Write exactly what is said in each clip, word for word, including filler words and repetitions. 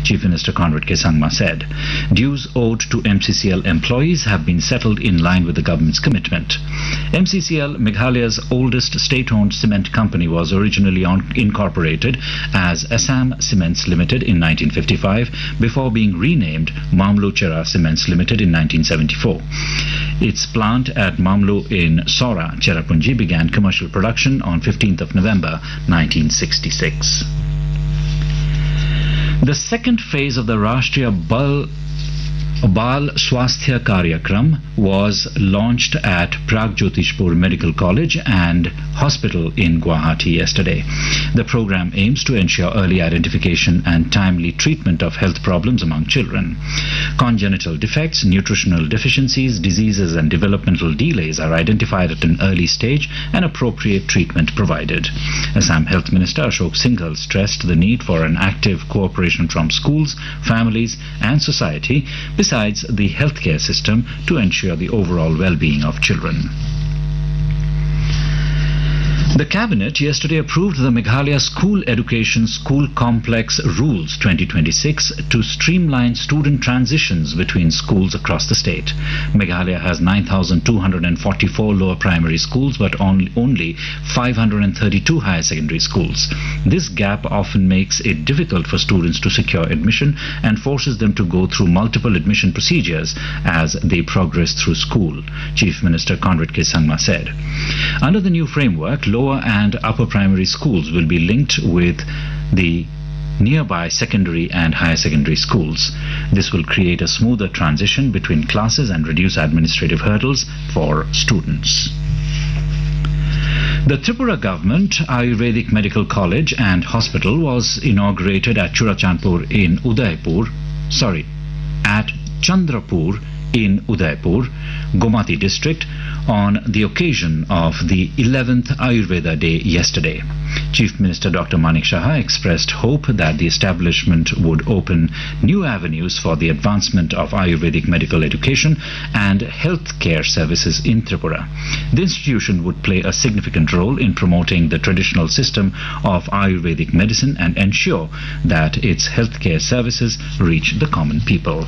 Chief Minister Conrad K. Sangma said. Dues owed to M C C L employees have been settled in line with the government's commitment. M C C L, Meghalaya's oldest state-owned cement company, was originally on, incorporated as Assam Cements Limited in nineteen fifty-five before being renamed Mamlu Chera Cements Limited in nineteen seventy-four. Its plant at Mamlu in Sora, Cherrapunji, began commercial production on fifteenth of November nineteen sixty-six. The second phase of the Rashtriya Bal Bal Swasthya Karyakram was launched at Pragjyotishpur Medical College and Hospital in Guwahati yesterday. The program aims to ensure early identification and timely treatment of health problems among children. Congenital defects, nutritional deficiencies, diseases and developmental delays are identified at an early stage and appropriate treatment provided. Assam Health Minister Ashok Singhal stressed the need for an active cooperation from schools, families and society, besides the healthcare system, to ensure the overall well-being of children. The Cabinet yesterday approved the Meghalaya School Education School Complex Rules twenty twenty-six to streamline student transitions between schools across the state. Meghalaya has nine thousand two hundred forty-four lower primary schools but on, only five hundred thirty-two higher secondary schools. This gap often makes it difficult for students to secure admission and forces them to go through multiple admission procedures as they progress through school, Chief Minister Conrad K. Sangma said. Under the new framework, lower and upper primary schools will be linked with the nearby secondary and higher secondary schools. This will create a smoother transition between classes and reduce administrative hurdles for students. The Tripura Government Ayurvedic Medical College and Hospital was inaugurated at Churachandpur in Udaipur, sorry, at Chandrapur in Udaipur, Gomati district, on the occasion of the eleventh Ayurveda Day yesterday. Chief Minister Doctor Manik Saha expressed hope that the establishment would open new avenues for the advancement of Ayurvedic medical education and healthcare services in Tripura. The institution would play a significant role in promoting the traditional system of Ayurvedic medicine and ensure that its healthcare services reach the common people.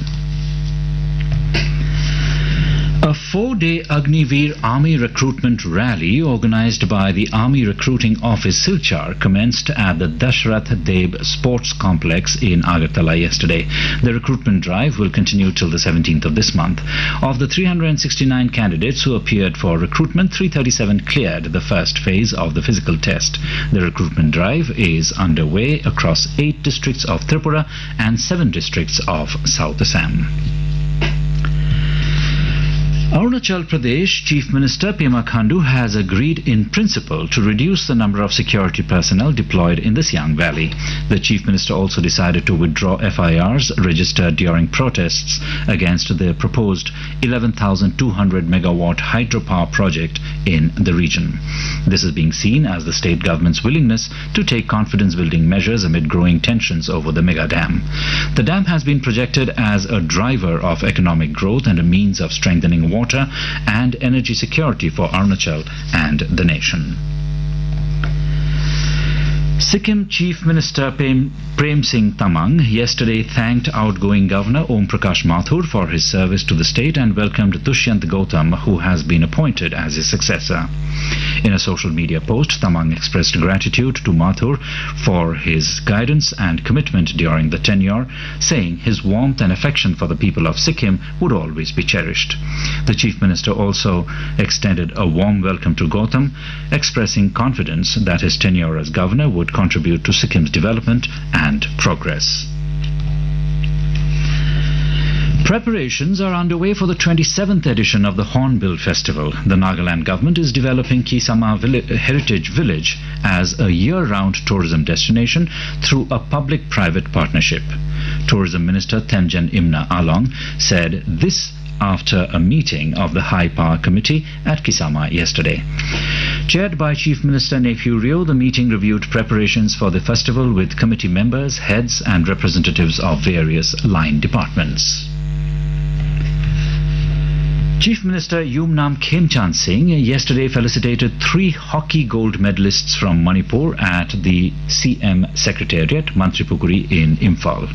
A four-day Agniveer Army recruitment rally organized by the Army Recruiting Office Silchar commenced at the Dashrath Deb Sports Complex in Agartala yesterday. The recruitment drive will continue till the seventeenth of this month. Of the three hundred sixty-nine candidates who appeared for recruitment, three hundred thirty-seven cleared the first phase of the physical test. The recruitment drive is underway across eight districts of Tripura and seven districts of South Assam. Arunachal Pradesh Chief Minister Pema Khandu has agreed in principle to reduce the number of security personnel deployed in the Siang Valley. The Chief Minister also decided to withdraw F I Rs registered during protests against the proposed eleven thousand two hundred megawatt hydropower project in the region. This is being seen as the state government's willingness to take confidence-building measures amid growing tensions over the mega dam. The dam has been projected as a driver of economic growth and a means of strengthening water and energy security for Arunachal and the nation. Sikkim Chief Minister Prem Singh Tamang yesterday thanked outgoing Governor Om Prakash Mathur for his service to the state and welcomed Dushyant Gautam, who has been appointed as his successor. In a social media post, Tamang expressed gratitude to Mathur for his guidance and commitment during the tenure, saying his warmth and affection for the people of Sikkim would always be cherished. The Chief Minister also extended a warm welcome to Gautam, expressing confidence that his tenure as governor would contribute to Sikkim's development and progress. Preparations are underway for the twenty-seventh edition of the Hornbill Festival. The Nagaland government is developing Kisama Heritage Village as a year-round tourism destination through a public-private partnership. Tourism Minister Temjen Imna Along said this after a meeting of the High Power Committee at Kisama yesterday. Chaired by Chief Minister Nephew Rio, the meeting reviewed preparations for the festival with committee members, heads and representatives of various line departments. Chief Minister Yumnam Khemchand Singh yesterday felicitated three hockey gold medalists from Manipur at the C M Secretariat, Mantripuguri in Imphal.